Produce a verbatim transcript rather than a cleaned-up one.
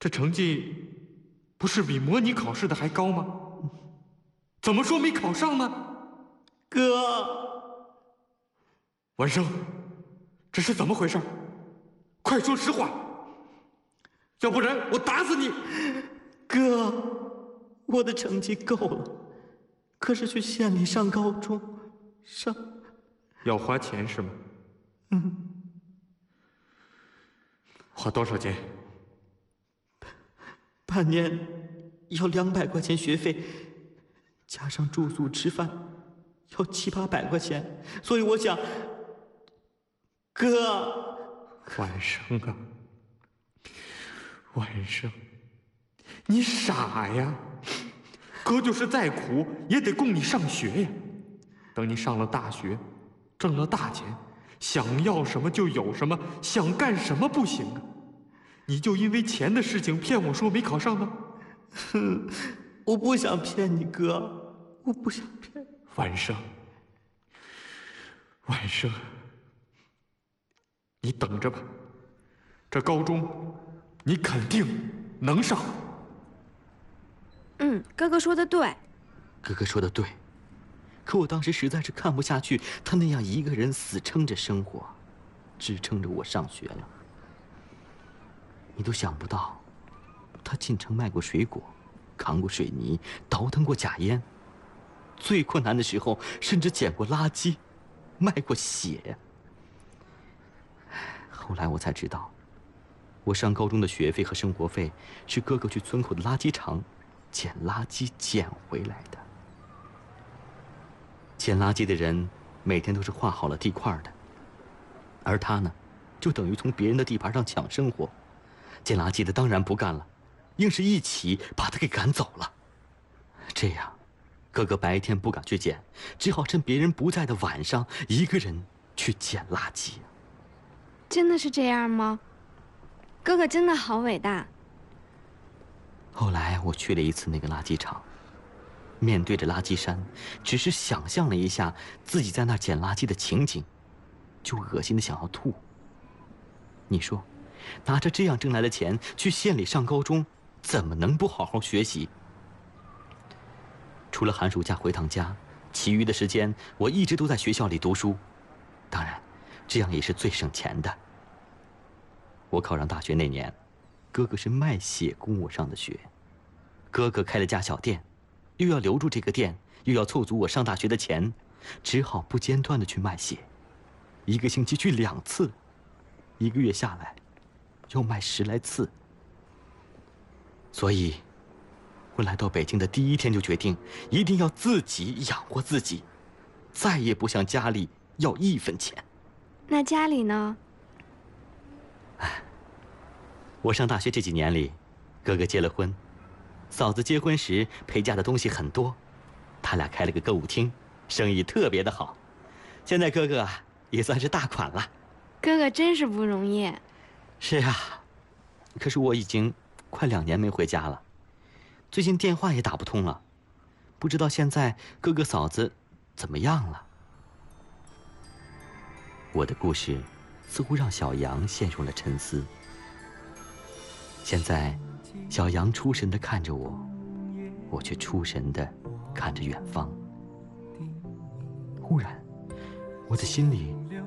这成绩不是比模拟考试的还高吗？怎么说没考上呢？ 哥， 晚生，这是怎么回事？快说实话，要不然我打死你！ 哥，我的成绩够了，可是去县里上高中，上要花钱是吗？ 嗯， 花多少钱？ 半年要两百块钱学费，加上住宿吃饭，要七八百块钱。所以我想，哥， 晚生啊，晚生，你傻呀！哥就是再苦也得供你上学呀。等你上了大学，挣了大钱，想要什么就有什么，想干什么不行啊？你就因为钱的事情骗我说没考上吗？ 哼，我不想骗你哥，我不想骗。 晚生，晚生，你等着吧，这高中你肯定能上。 嗯，哥哥说的对。 哥哥说的对，可我当时实在是看不下去他那样一个人死撑着生活，支撑着我上学了。你都想不到，他进城卖过水果，扛过水泥，倒腾过假烟，最困难的时候甚至捡过垃圾，卖过血呀。后来我才知道，我上高中的学费和生活费是哥哥去村口的垃圾场捡垃圾捡回来的。捡垃圾的人每天都是划好了地块的，而他呢，就等于从别人的地盘上抢生活。捡垃圾的当然不干了，硬是一起把他给赶走了。这样，哥哥白天不敢去捡，只好趁别人不在的晚上，一个人去捡垃圾。 真的是这样吗？哥哥真的好伟大。 后来我去了一次那个垃圾场，面对着垃圾山，只是想象了一下自己在那儿捡垃圾的情景，就恶心的想要吐。你说，拿着这样挣来的钱去县里上高中，怎么能不好好学习？除了寒暑假回趟家，其余的时间我一直都在学校里读书。当然，这样也是最省钱的。我考上大学那年，哥哥是卖血供我上的学。哥哥开了家小店，又要留住这个店，又要凑足我上大学的钱，只好不间断的去卖血，一个星期去两次，一个月下来要卖十来次。所以我来到北京的第一天就决定一定要自己养活自己，再也不向家里要一分钱。 那家里呢？ 我上大学这几年里，哥哥结了婚，嫂子结婚时陪嫁的东西很多，他俩开了个歌舞厅，生意特别的好。现在哥哥啊也算是大款了。 哥哥真是不容易。 是啊，可是我已经快两年没回家了，最近电话也打不通了，不知道现在哥哥嫂子怎么样了。我的故事似乎让小杨陷入了沉思。现在小杨出神地看着我，我却出神地看着远方。忽然我的心里